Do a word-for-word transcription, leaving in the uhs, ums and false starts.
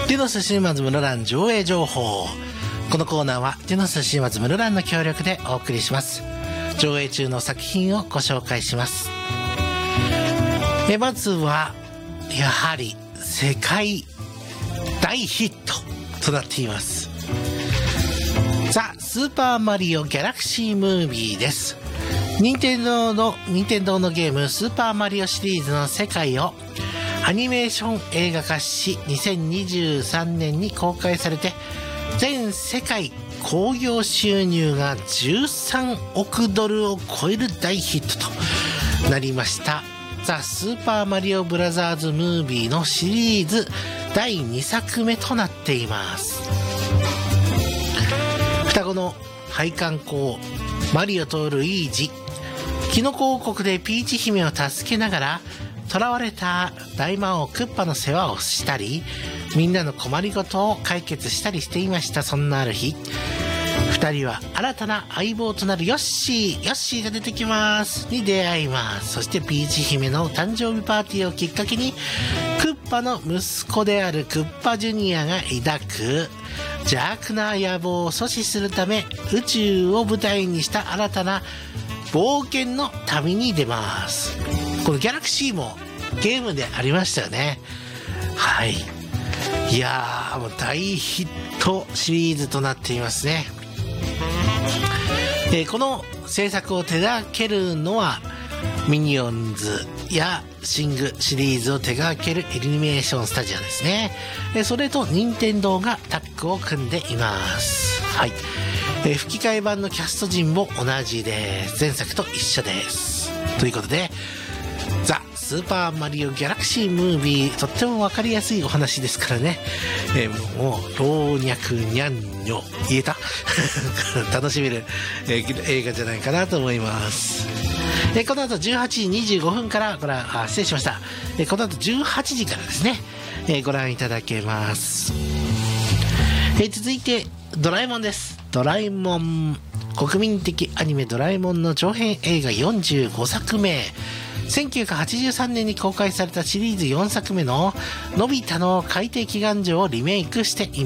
デュノスシネマズ室蘭上映情報。このコーナーはデュノスシネマズ室蘭の協力でお送りします。上映中の作品をご紹介します。えまずはやはり世界大ヒットとなっています、ザ・スーパーマリオギャラクシームービーです。任天堂の任天堂のゲームスーパーマリオシリーズの世界をアニメーション映画化し、にせんにじゅうさんねんに公開されて、全世界興行収入がじゅうさんおくドルを超える大ヒットとなりましたザ・スーパーマリオブラザーズムービーのシリーズだいにさくめとなっています。双子の配管工マリオとルイージ、キノコ王国でピーチ姫を助けながら囚われた大魔王クッパの世話をしたり、みんなの困りごとを解決したりしていました。そんなある日、ふたりは新たな相棒となるヨッシーヨッシーが出てきますに出会います。そしてピーチ姫の誕生日パーティーをきっかけに、クッパの息子であるクッパジュニアが抱く邪悪な野望を阻止するため、宇宙を舞台にした新たな冒険の旅に出ます。このギャラクシーもゲームでありましたよね。はい、いやーもう大ヒットシリーズとなっていますね。えー、この制作を手掛けるのはミニオンズやシングシリーズを手掛けるイルミネーションスタジオですね。えー、それと任天堂がタッグを組んでいます。はい、えー、吹き替え版のキャスト陣も同じです。前作と一緒です。ということでザ・スーパーマリオギャラクシームービー、とっても分かりやすいお話ですからね、えー、もう老若にゃんにょ言えた楽しめる、えー、映画じゃないかなと思います。えー、この後じゅうはちじにじゅうごふんからご覧あ失礼しました、えー、この後じゅうはちじからですね、えー、ご覧いただけます。えー、続いてドラえもんです。ドラえもん、国民的アニメドラえもんの長編映画よんじゅうごさくめ、せんきゅうひゃくはちじゅうさんねんに公開されたシリーズよんさくめののび太の海底祈願城をリメイクしています。